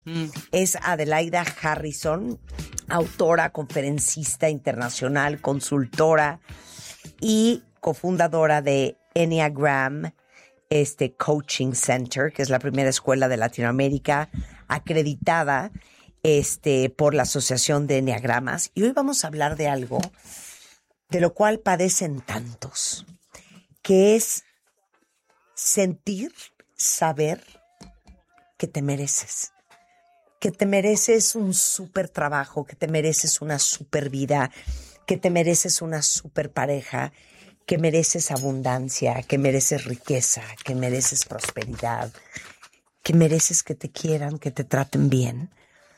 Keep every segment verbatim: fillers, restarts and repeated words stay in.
Mm. Es Adelaida Harrison, autora, conferencista internacional, consultora y cofundadora de Enneagram este Coaching Center, que es la primera escuela de Latinoamérica acreditada este, por la Asociación de Enneagramas. Y hoy vamos a hablar de algo de lo cual padecen tantos, que es sentir, saber que te mereces. Que te mereces un súper trabajo, que te mereces una súper vida, que te mereces una súper pareja, que mereces abundancia, que mereces riqueza, que mereces prosperidad, que mereces que te quieran, que te traten bien.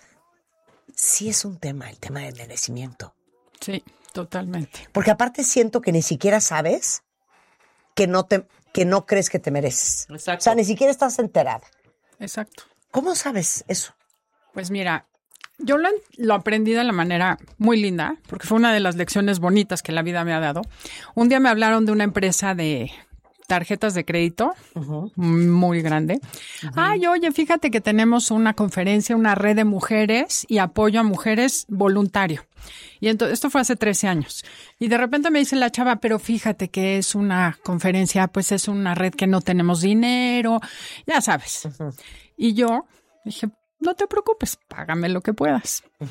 Sí es un tema, el tema del merecimiento. Sí, totalmente. Porque aparte siento que ni siquiera sabes que no te, que no crees que te mereces. Exacto. O sea, ni siquiera estás enterada. Exacto. ¿Cómo sabes eso? Pues mira, yo lo, lo aprendí de la manera muy linda, porque fue una de las lecciones bonitas que la vida me ha dado. Un día me hablaron de una empresa de tarjetas de crédito uh-huh. muy grande. Uh-huh. Ay, oye, fíjate que tenemos una conferencia, una red de mujeres y apoyo a mujeres voluntario. Y entonces, esto fue hace trece años. Y de repente me dice la chava, pero fíjate que es una conferencia, pues es una red que no tenemos dinero, ya sabes. Uh-huh. Y yo dije, no te preocupes, págame lo que puedas. Uh-huh.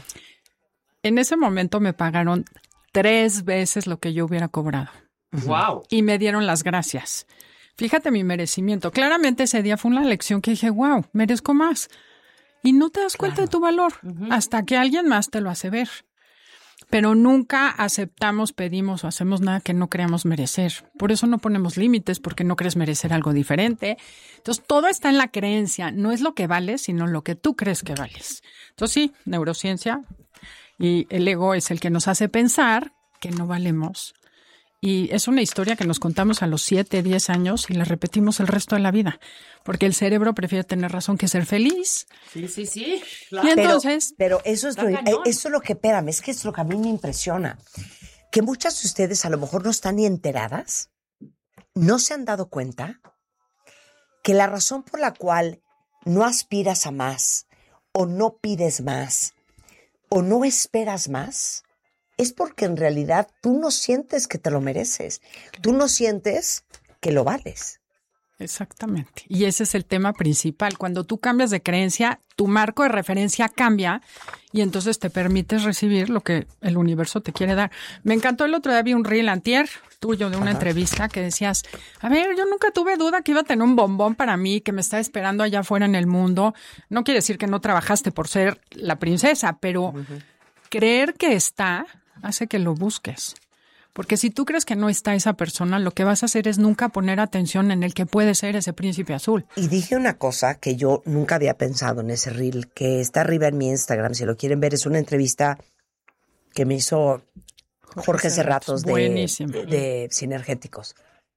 En ese momento me pagaron tres veces lo que yo hubiera cobrado. Wow. Y me dieron las gracias. Fíjate mi merecimiento. Claramente ese día fue una lección que dije, wow, merezco más. Y no te das cuenta claro. de tu valor uh-huh. hasta que alguien más te lo hace ver. Pero nunca aceptamos, pedimos o hacemos nada que no creamos merecer. Por eso no ponemos límites, porque no crees merecer algo diferente. Entonces, todo está en la creencia. No es lo que vales, sino lo que tú crees que vales. Entonces, sí, neurociencia y el ego es el que nos hace pensar que no valemos. Y es una historia que nos contamos a los siete, diez años y la repetimos el resto de la vida. Porque el cerebro prefiere tener razón que ser feliz. Sí, sí, sí. Claro. Y entonces... Pero, pero eso, es lo, eso es lo que, espérame, es que es lo que a mí me impresiona. Que muchas de ustedes a lo mejor no están ni enteradas, no se han dado cuenta que la razón por la cual no aspiras a más, o no pides más, o no esperas más... es porque en realidad tú no sientes que te lo mereces. Tú no sientes que lo vales. Exactamente. Y ese es el tema principal. Cuando tú cambias de creencia, tu marco de referencia cambia y entonces te permites recibir lo que el universo te quiere dar. Me encantó el otro día, vi un reel antier tuyo de una Ajá. entrevista que decías, a ver, yo nunca tuve duda que iba a tener un bombón para mí, que me está esperando allá afuera en el mundo. No quiere decir que no trabajaste por ser la princesa, pero uh-huh. creer que está... hace que lo busques. Porque si tú crees que no está esa persona, lo que vas a hacer es nunca poner atención en el que puede ser ese príncipe azul. Y dije una cosa que yo nunca había pensado en ese reel, que está arriba en mi Instagram, si lo quieren ver, es una entrevista que me hizo Jorge, Jorge Serratos de, de, de Sinergéticos.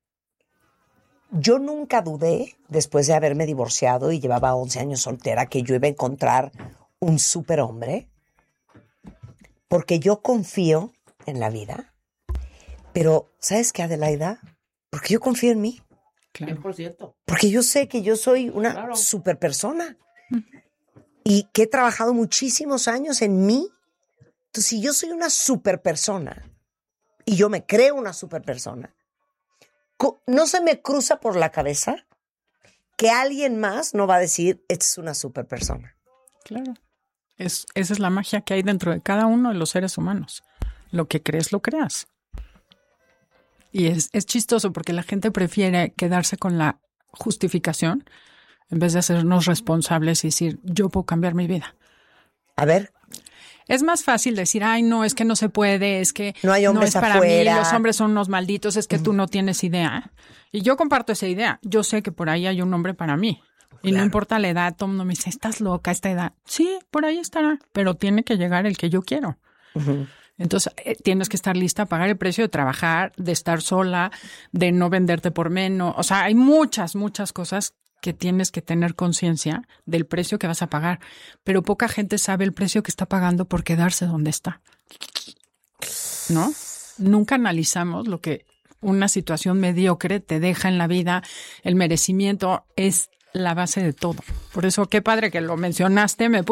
Yo nunca dudé, después de haberme divorciado y llevaba once años soltera, que yo iba a encontrar un superhombre. Porque yo confío en la vida, pero ¿sabes qué, Adelaida? Porque yo confío en mí. Claro. cien por ciento. Porque yo sé que yo soy una claro. super persona y que he trabajado muchísimos años en mí. Entonces, si yo soy una super persona y yo me creo una super persona, no se me cruza por la cabeza que alguien más no va a decir, esta es una super persona. Claro. Es, esa es la magia que hay dentro de cada uno de los seres humanos. Lo que crees, lo creas. Y es, es chistoso porque la gente prefiere quedarse con la justificación en vez de hacernos responsables y decir, yo puedo cambiar mi vida. A ver. Es más fácil decir, ay, no, es que no se puede, es que no hay hombres no es para afuera. mí, los hombres son unos malditos, es que uh-huh. tú no tienes idea. Y yo comparto esa idea. Yo sé que por ahí hay un hombre para mí. Y claro. no importa la edad, todo el mundo me dice, estás loca, esta edad. Sí, por ahí estará, pero tiene que llegar el que yo quiero. Uh-huh. Entonces, eh, tienes que estar lista a pagar el precio de trabajar, de estar sola, de no venderte por menos. O sea, hay muchas, muchas cosas que tienes que tener conciencia del precio que vas a pagar. Pero poca gente sabe el precio que está pagando por quedarse donde está. ¿No? Nunca analizamos lo que una situación mediocre te deja en la vida. El merecimiento es la base de todo. Por eso, qué padre que lo mencionaste. Me